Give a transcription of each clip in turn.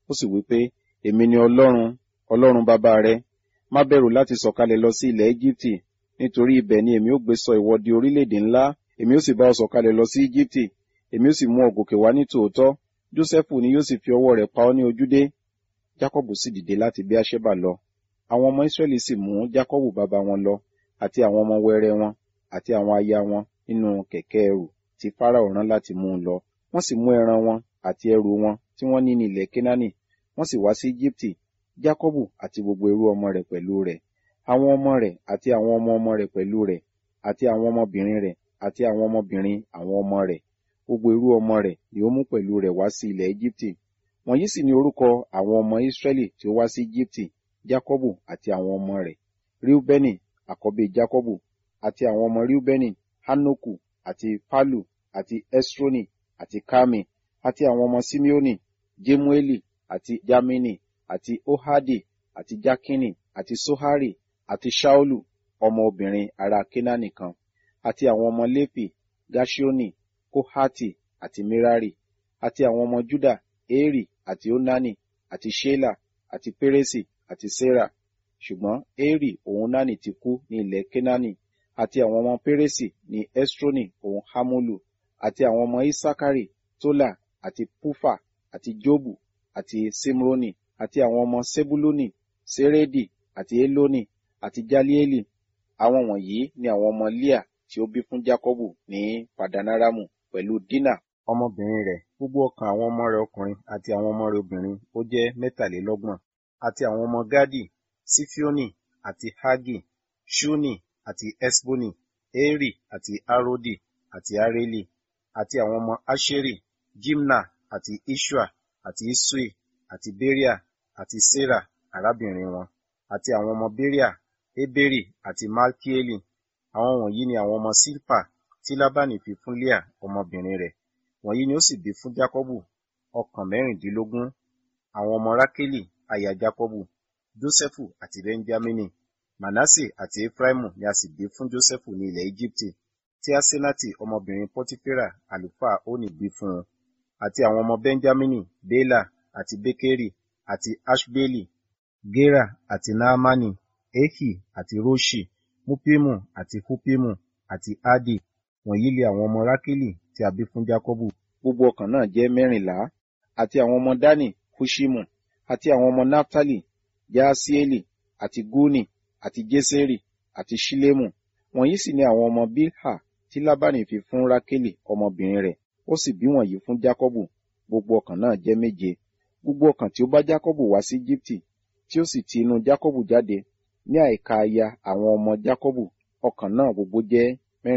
ó sì wí pé, èmi ni Ọlọ́run, Ọlọ́run bàbá rẹ. Má bẹ̀rù láti sọ̀kalẹ̀ lọ sí ilẹ̀ Égíptì, nítorí ibẹ̀ ni èmi ó gbé sọ ìwọ di orílẹ̀-èdè ńlá. Èmi ó sì bá ọ sọ̀kalẹ̀ lọ sí Égíptì, èmi ó sì mú ọ gòkè wá ní tòótọ́. Jósẹ́fù ni yóò sì fi ọwọ́ rẹ̀ pa ọ́ ní ojúdé. Jákọ́bù sì dìde láti Beerṣeba lọ. Àwọn ọmọ Ísírẹ́lì sì mú Jákọ́bù bàbá wọn lọ, àti àwọn ọmọ wẹrẹ wọn, àti àwọn aya wọn nínú kẹ̀kẹ́ ẹrù tí Fáráò rán láti mú un lọ. Wọ́n sì mú ẹran wọn àti ẹrù wọn tí wọ́n ní ilẹ̀ Kénáánì, wọ́n sì wá sí Égíptì, Jákọ́bù àti gbogbo ẹrú ọmọ rẹ̀ pẹ̀lú rẹ̀, àwọn ọmọ rẹ̀ àti àwọn ọmọ ọmọ rẹ̀ pẹ̀lú rẹ̀, àti àwọn ọmọbìnrin rẹ̀ àti àwọn ọmọbìnrin àwọn ọmọ rẹ̀. Gbogbo ẹrú ọmọ rẹ̀ ni ó mú pẹ̀lú rẹ̀ wá sí ilẹ̀ Égíptì. Wọ̀nyí sì ni orúkọ àwọn ọmọ Ísírẹ́lì tí ó wá sí Égíptì, Jákọ́bù àti àwọn ọmọ rẹ̀. Reubeni, àkọ́bí Jákọ́bù, àti àwọn ọmọ Reubeni, Hanoku, àti Palu, àti Esroni, àti Kami, àti àwọn ọmọ Simeoni, Jemueli, àti Jamini, àti Ohadi, àti Jakini, àti Sohari, àti Ṣaulu, ọmọ obìnrin ará Kénáánì kan, àti àwọn ọmọ Léfì, Gerṣoni, Kohati, àti Merari, àti àwọn ọmọ Juda, Eri, àti Onani, àti Ṣela, àti Peresi, àti Sera. Ṣùgbọ́n Eri òun Onani ti kú ní ilẹ̀ Kénáánì, àti àwọn ọmọ Peresi ní Esroni òun Hamulu, àti àwọn ọmọ Isakari, Tola, àti Pufa, àti Jobu, àti Simroni, àti àwọn ọmọ Sebuluni, Seredi, àti Eloni, àti Jalieli. Àwọn wọ̀nyí ni àwọn ọmọ Lea tí ó bí fún Jákọ́bù ní Padanaramu pẹ̀lú Dina ọmọbìnrin rẹ̀. Gbogbo ọkàn àwọn ọmọ rẹ̀ ọkùnrin àti àwọn ọmọ rẹ̀ obìnrin ó jẹ́ 23. Àti àwọn ọmọ Gadi, Sifioni, àti Hagi, Ṣuni, àti Esboni, Eri, àti Arodi, àti Areli, àti àwọn ọmọ Asheri, Jimna, àti Ishua, àti Isui, àti Beria, àti Sera arábìnrin wọn, àti àwọn ọmọ Beria, Eberi, àti Malkieli. Àwọn wọ̀nyí ni àwọn ọmọ Silpa tí Labani fi fún Lea ọmọbìnrin rẹ̀. Wọ̀nyí ni ó sì bí fún Jákọ́bù ọkàn 16. Àwọn ọmọ Rákélì aya Jákọ́bù, Jósẹ́fù àti Benjamini. Manase àti Efraimu ni a sì bí fún Jósẹ́fù ní ilẹ̀ Égíptì, tí Asenati ọmọbìnrin Pọtifera àlùfáà Oni bí fún un. Àti àwọn ọmọ Benjamini, Bela, àti Bekeri, àti Ashbeli, Gera, àti Naamani, Ehi, àti Roshi, Mupimu, àti Hupimu, àti Adi. Wọ̀nyí lé àwọn ọmọ Rákélì tí a bí fún Jákọ́bù. Gbogbo ọkàn náà jẹ́ 14. Àti àwọn ọmọ Dani, Hushimu, àti àwọn ọmọ Naftali, Jaasieli, àti Guni, àti Jeseri, àti Shilemu. Wọ̀nyí sì ni àwọn ọmọ Bilha tí Labani fi fún Rákélì ọmọbìnrin rẹ̀. Ó sì bí wọ̀nyí fún Jákọ́bù. Gbogbo ọkàn náà jẹ́ 7. Gbogbo ọkàn tí ó bá Jákọ́bù wá sí Égíptì, tí ó sì ti inú Jákọ́bù jáde, ní àìka aya àwọn ọmọ Jákọ́bù, ọkàn náà gbogbo jẹ́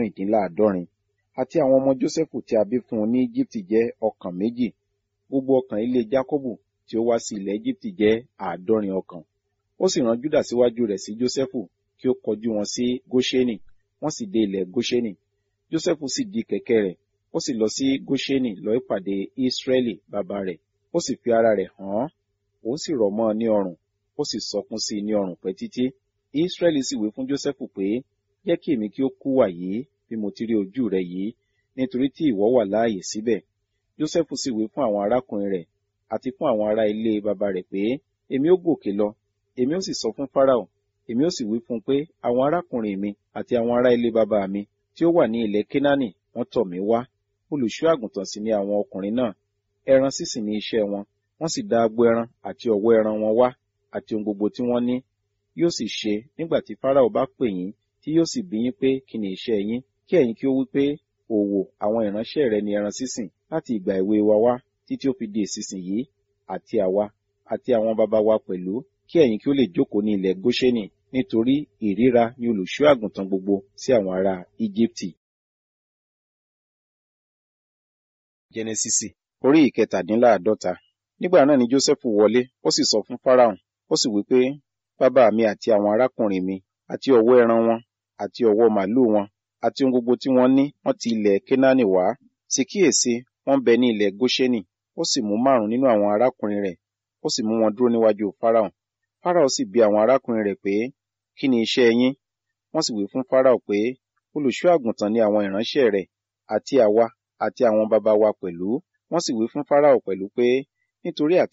76. Àti àwọn ọmọ Jósẹ́fù tí a bí fún un ní Égíptì jẹ́ ọkàn 2. Gbogbo ọkàn ilé Jákọ́bù tí ó wá sí ilẹ̀ Égíptì jẹ́ 70 ọkàn. Ó sì rán Júdà síwájú rẹ̀ sí Jósẹ́fù kí ó kọjú wọn sí Góṣẹ́nì. Wọ́n sì dé ilẹ̀ Góṣẹ́nì. Jósẹ́fù sì di kẹ̀kẹ́ rẹ̀, ó sì lọ sí Góṣẹ́nì lọ ìpàdé Ísírẹ́lì bàbá rẹ̀. Ó sì fi ara rẹ̀ hàn án, òun sì rọ̀ mọ́ ọ ní ọrùn, ó sì sọkún sí i ní ọrùn pẹ́ títí. Ísírẹ́lì sì wí fún Jósẹ́fù pé, jẹ́ kí èmi kí ó kú wàyí bí mo ti rí ojú rẹ yìí, nítorí tí ìwọ wà láàyè síbẹ̀. Jósẹ́fù sì wí fún àwọn arákùnrin rẹ̀ àti fún àwọn ará ilé bàbá rẹ̀ pé, èmi ó gòkè lọ, èmi ó sì sọ fún Fáráò, èmi ó sì wí fún un pé àwọn arákùnrin mi àti àwọn ará ilé bàbá mi tí ó wà ní ilẹ̀ Kénáánì wọ́n tọ̀ mí wá. Olùṣọ́ àgùntàn sì ni àwọn ọkùnrin náà, ẹran sísìn ní iṣẹ́ wọn, wọ́n sì dá agbo ẹran àti ọ̀wọ́ ẹran wọn wá àti ohun gbogbo tí wọ́n ní. Yóò sì ṣe nígbà tí Fáráò bá pè yín, tí yóò sì bi yín pé kí ni iṣẹ́ yín, kí ẹ̀yin kí ó wí pé òwò àwọn ìránṣẹ́ rẹ ni ẹran sísìn láti ìgbà èwe wa wá títí ó fi di ìsinsìnyí, àti àwa àti àwọn baba wa pẹ̀lú, kí ẹ̀yin kí ó lè jókòó ní ilẹ̀ Góṣẹ́nì, nítorí ìríra ni olùṣọ́ àgùntàn gbogbo sí àwọn ará Íjíbítì. Jẹ́nẹ́sísì orí 17. Nígbà náà ni Jósẹ́fù wọlé, ó sì sọ fún Fáráò, ó sì wí pé, bàbá mi àti àwọn arákùnrin mi, àti ọ̀wọ́ ẹran wọn, àti ọ̀wọ́ màlúù wọn, àti ohun gbogbo tí wọ́n ní, wọ́n ti ilẹ̀ Kénáánì wá. Sì kíyèsí, wọ́n bẹ ní ilẹ̀ Góṣẹ́nì. Ó sì mú 5 nínú àwọn arákùnrin rẹ̀, ó sì mú wọn dúró níwájú Fáráò. Fáráò sì bi àwọn arákùnrin rẹ̀ pé, kí ni iṣẹ́ yín? Wọ́n sì wí fún Fáráò pé, olùṣọ́ àgùntàn ni àwọn ìránṣẹ́ rẹ̀, àti àwa àti àwọn baba wa pẹ̀lú. Wọ́n sì wí fún Fáráò pẹ̀lú pé, nítorí